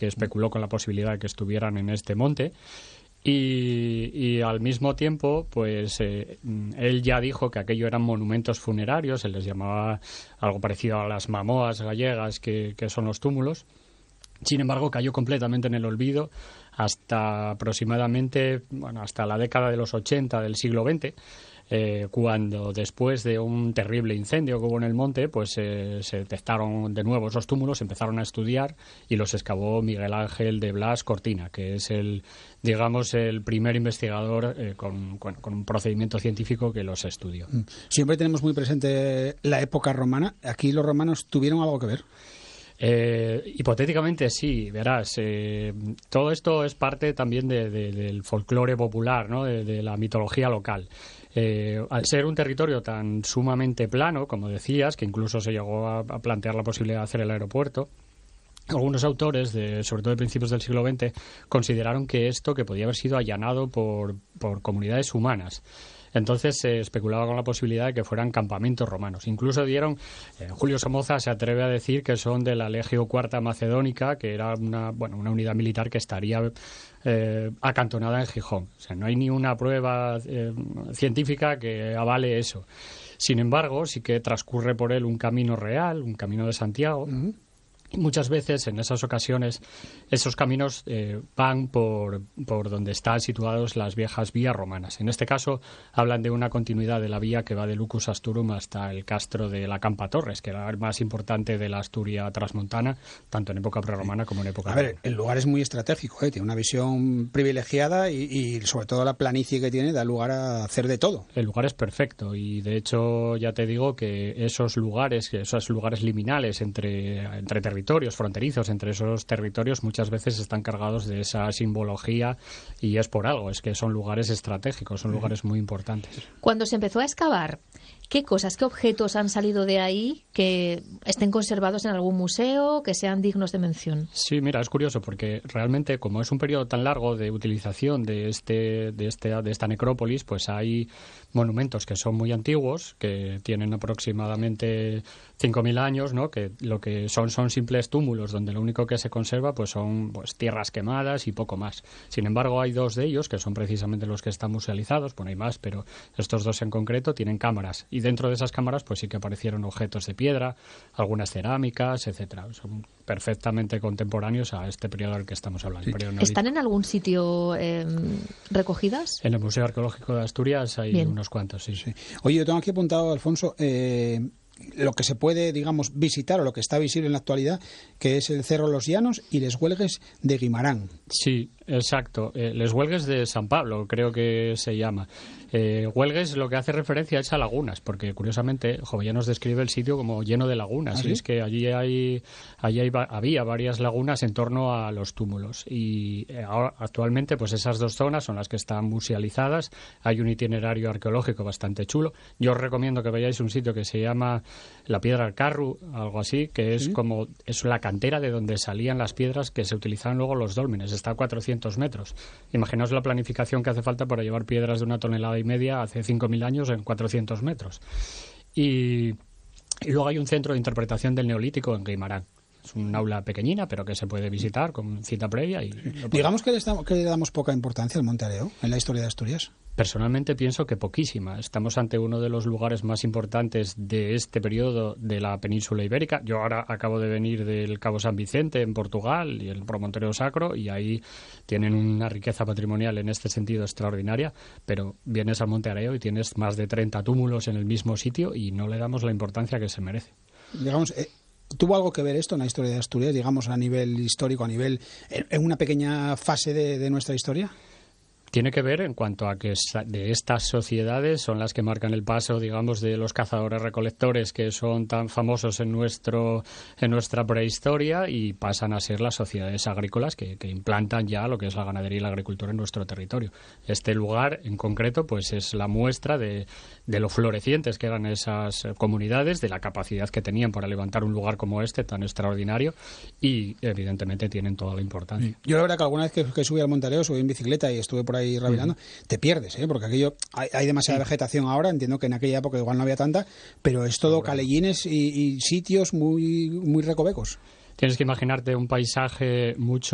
que especuló con la posibilidad de que estuvieran en este monte. Y al mismo tiempo, pues él ya dijo que aquello eran monumentos funerarios, él les llamaba algo parecido a las mamoas gallegas, que son los túmulos. Sin embargo, cayó completamente en el olvido hasta aproximadamente, hasta la década de los 80 del siglo XX, cuando después de un terrible incendio que hubo en el monte, pues se detectaron de nuevo esos túmulos, se empezaron a estudiar y los excavó Miguel Ángel de Blas Cortina, que es el primer investigador con un procedimiento científico que los estudió. Siempre tenemos muy presente la época romana. ¿Aquí los romanos tuvieron algo que ver? Hipotéticamente sí, verás. Todo esto es parte también del folclore popular, ¿no? De la mitología local. Al ser un territorio tan sumamente plano, como decías, que incluso se llegó a plantear la posibilidad de hacer el aeropuerto, algunos autores, sobre todo de principios del siglo XX, consideraron que podía haber sido allanado por comunidades humanas. Entonces se especulaba con la posibilidad de que fueran campamentos romanos. Incluso Julio Somoza se atreve a decir que son de la Legio Cuarta Macedónica, que era una unidad militar que estaría acantonada en Gijón. O sea, no hay ni una prueba científica que avale eso. Sin embargo, sí que transcurre por él un camino real, un camino de Santiago. Y muchas veces, en esas ocasiones, esos caminos van por donde están situadas las viejas vías romanas. En este caso, hablan de una continuidad de la vía que va de Lucus Asturum hasta el castro de la Campa Torres, que era el más importante de la Asturia transmontana, tanto en época prerromana como en época romana. A ver, el lugar es muy estratégico, tiene una visión privilegiada y sobre todo la planicie que tiene da lugar a hacer de todo. El lugar es perfecto y, de hecho, ya te digo que esos lugares liminales entre territorios fronterizos, entre esos territorios, muchas veces están cargados de esa simbología, y es por algo, es que son lugares estratégicos, son lugares muy importantes. Cuando se empezó a excavar, ¿qué objetos han salido de ahí que estén conservados en algún museo, que sean dignos de mención? Sí, mira, es curioso porque realmente, como es un periodo tan largo de utilización de esta necrópolis, pues hay monumentos que son muy antiguos, que tienen aproximadamente 5.000 años, ¿no? Que lo que son simples túmulos donde lo único que se conserva pues son tierras quemadas y poco más. Sin embargo, hay dos de ellos que son precisamente los que están musealizados. Bueno, hay más, pero estos dos en concreto tienen cámaras, y dentro de esas cámaras pues sí que aparecieron objetos de piedra, algunas cerámicas, etcétera. Son perfectamente contemporáneos a este periodo del que estamos hablando. Sí. ¿Están en algún sitio recogidas? En el Museo Arqueológico de Asturias hay unos cuantos, sí. Oye, yo tengo aquí apuntado, Alfonso, lo que se puede, digamos, visitar, o lo que está visible en la actualidad, que es el Cerro Los Llanos y les Huelgues de Guimarán. Sí, exacto. Les Huelgues de San Pablo, creo que se llama. Huelgues lo que hace referencia es a lagunas, porque curiosamente Jovellanos describe el sitio como lleno de lagunas. ¿Ah, sí? Y es que había varias lagunas en torno a los túmulos, y actualmente pues esas dos zonas son las que están musealizadas. Hay un itinerario arqueológico bastante chulo. Yo os recomiendo que vayáis a un sitio que se llama la Piedra del Carru, algo así, que es es la cantera de donde salían las piedras que se utilizaban luego los dólmenes. Está a 400 metros. Imaginaos la planificación que hace falta para llevar piedras de 1,5 toneladas hace 5.000 años en 400 metros. Y luego hay un centro de interpretación del Neolítico en Guimarán. Es un aula pequeñina, pero que se puede visitar con cita previa. Digamos que le damos poca importancia al Monte Areo en la historia de Asturias. Personalmente pienso que poquísima. Estamos ante uno de los lugares más importantes de este periodo de la península ibérica. Yo ahora acabo de venir del Cabo San Vicente, en Portugal, y el Promontorio Sacro, y ahí tienen una riqueza patrimonial en este sentido extraordinaria, pero vienes al Monte Areo y tienes más de 30 túmulos en el mismo sitio y no le damos la importancia que se merece. Digamos, ¿tuvo algo que ver esto en la historia de Asturias, digamos, a nivel histórico, en una pequeña fase de nuestra historia? Tiene que ver en cuanto a que de estas sociedades son las que marcan el paso, digamos, de los cazadores-recolectores que son tan famosos en nuestra prehistoria, y pasan a ser las sociedades agrícolas que implantan ya lo que es la ganadería y la agricultura en nuestro territorio. Este lugar en concreto pues es la muestra de lo florecientes que eran esas comunidades, de la capacidad que tenían para levantar un lugar como este tan extraordinario, y evidentemente tienen toda la importancia. Yo la verdad que alguna vez que subí al Monte Areo, subí en bicicleta y estuve por ahí revirando, te pierdes, porque aquello hay demasiada vegetación ahora. Entiendo que en aquella época igual no había tanta, pero es todo calellines y sitios muy, muy recovecos. Tienes que imaginarte un paisaje mucho